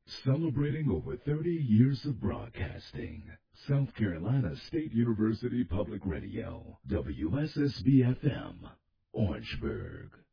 Celebrating over 30 years of broadcasting. South Carolina State University Public Radio, WSSB-FM, Orangeburg.